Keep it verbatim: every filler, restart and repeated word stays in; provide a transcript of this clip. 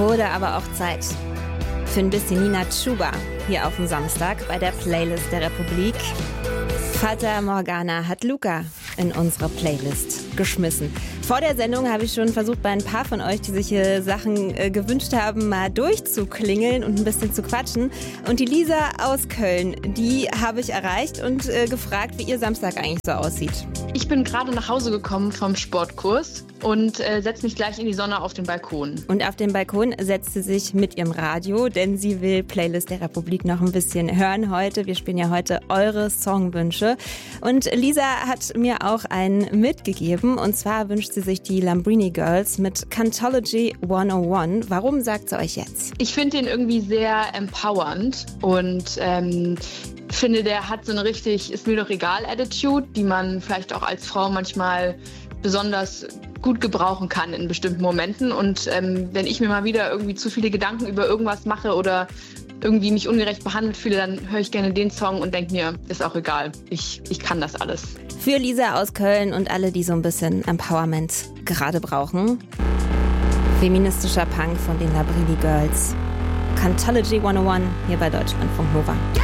Wurde aber auch Zeit für ein bisschen Nina Chuba hier auf dem Samstag bei der Playlist der Republik. Fata Morgana hat Luca in unsere Playlist geschmissen. Vor der Sendung habe ich schon versucht, bei ein paar von euch, die sich hier Sachen äh, gewünscht haben, mal durchzuklingeln und ein bisschen zu quatschen. Und die Lisa aus Köln, die habe ich erreicht und äh, gefragt, wie ihr Samstag eigentlich so aussieht. Ich bin gerade nach Hause gekommen vom Sportkurs und äh, setze mich gleich in die Sonne auf den Balkon. Und auf dem Balkon setzt sie sich mit ihrem Radio, denn sie will Playlist der Republik noch ein bisschen hören heute. Wir spielen ja heute eure Songwünsche. Und Lisa hat mir auch einen mitgegeben. Und zwar wünscht sie sich die Lambrini Girls mit Cantology hundertundeins. Warum, sagt sie euch jetzt? Ich finde den irgendwie sehr empowernd und ähm, finde, der hat so eine richtig ist mir doch egal Attitude, die man vielleicht auch als Frau manchmal besonders gut gebrauchen kann in bestimmten Momenten. Und ähm, wenn ich mir mal wieder irgendwie zu viele Gedanken über irgendwas mache oder irgendwie mich ungerecht behandelt fühle, dann höre ich gerne den Song und denke mir, ist auch egal, ich, ich kann das alles. Für Lisa aus Köln und alle, die so ein bisschen Empowerment gerade brauchen. Feministischer Punk von den Lambrini Girls. Cantology hundertundeins hier bei Deutschlandfunk Nova.